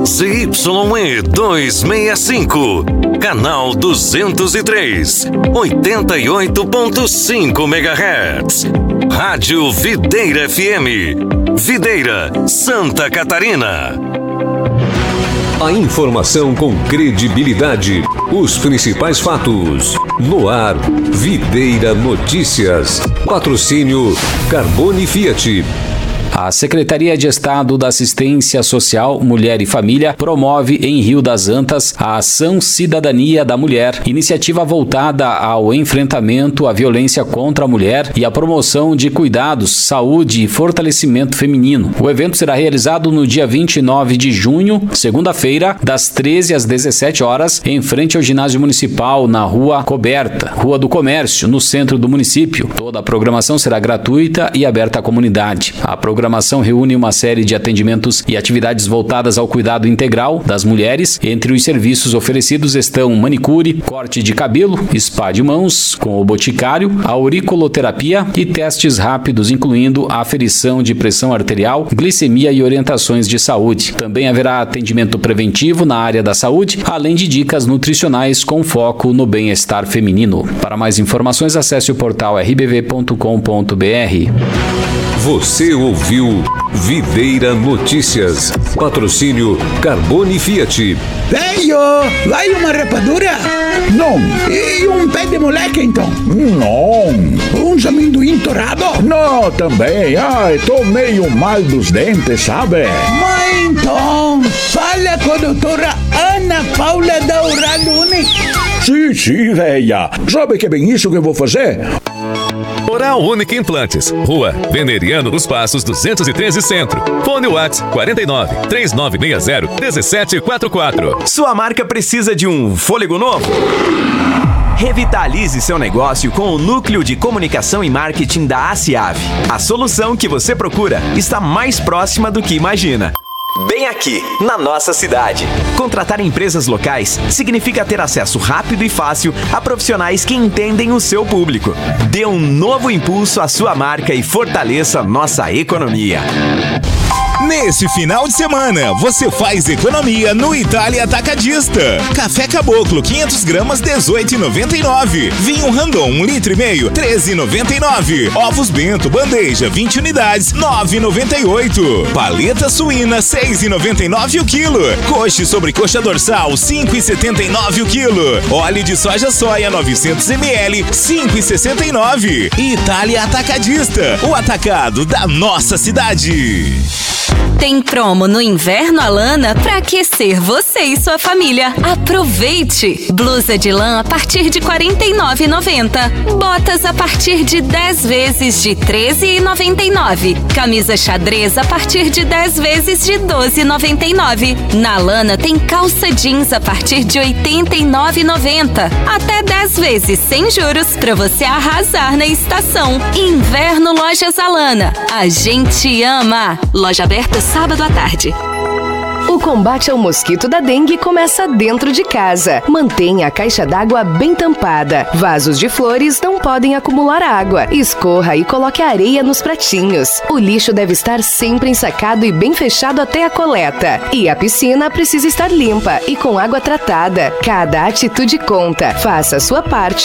ZYE 265, canal 203, 88.5 MHz. Rádio Videira FM, Videira, Santa Catarina. A informação com credibilidade, os principais fatos. No ar, Videira Notícias. Patrocínio Carbone Fiat. A Secretaria de Estado da Assistência Social, Mulher e Família promove em Rio das Antas a Ação Cidadania da Mulher, iniciativa voltada ao enfrentamento à violência contra a mulher e à promoção de cuidados, saúde e fortalecimento feminino. O evento será realizado no dia 29 de junho, segunda-feira, das 13 às 17 horas, em frente ao ginásio municipal, na Rua Coberta, Rua do Comércio, no centro do município. Toda a programação será gratuita e aberta à comunidade. A programação reúne uma série de atendimentos e atividades voltadas ao cuidado integral das mulheres. Entre os serviços oferecidos estão manicure, corte de cabelo, spa de mãos com o boticário, auriculoterapia e testes rápidos, incluindo a aferição de pressão arterial, glicemia e orientações de saúde. Também haverá atendimento preventivo na área da saúde, além de dicas nutricionais com foco no bem-estar feminino. Para mais informações, acesse o portal rbv.com.br. Você ouviu Videira Notícias. Patrocínio Carbone Fiat. Veio! Vai uma rapadura? Não. E um pé de moleque, então? Não. Uns amendoim torrado? Não, também. Ai, tô meio mal dos dentes, sabe? Mas então, fala com a doutora Ana Paula da Oral Unique. Sim, véia. Sabe que é bem isso que eu vou fazer? Oral Unique Implantes, Rua Veneriano dos Passos 213 Centro. Fone WhatsApp 49 3960 1744. Sua marca precisa de um fôlego novo? Revitalize seu negócio com o Núcleo de Comunicação e Marketing da ACIAV. A solução que você procura está mais próxima do que imagina. Bem aqui, na nossa cidade. Contratar empresas locais significa ter acesso rápido e fácil a profissionais que entendem o seu público. Dê um novo impulso à sua marca e fortaleça nossa economia. Nesse final de semana, você faz economia no Itália Atacadista. Café Caboclo, 500 gramas, R$18,99. Vinho Randon, 1,5 litro, R$13,99. Ovos Bento, bandeja, 20 unidades, R$9,98. Paleta suína, R$6,99 o quilo. Coxa e sobrecoxa dorsal, R$5,79 o quilo. Óleo de soja 900 ml, R$5,69. Itália Atacadista, o atacado da nossa cidade. Tem promo no Inverno Alana para aquecer você e sua família. Aproveite! Blusa de lã a partir de R$ 49,90. Botas a partir de 10 vezes de R$ 13,99. Camisa xadrez a partir de 10 vezes de R$ 12,99. Na Alana tem calça jeans a partir de R$ 89,90. Até 10 vezes sem juros para você arrasar na estação. Inverno Lojas Alana. A gente ama! Loja aberta sábado à tarde. O combate ao mosquito da dengue começa dentro de casa. Mantenha a caixa d'água bem tampada. Vasos de flores não podem acumular água. Escorra e coloque a areia nos pratinhos. O lixo deve estar sempre ensacado e bem fechado até a coleta. E a piscina precisa estar limpa e com água tratada. Cada atitude conta. Faça a sua parte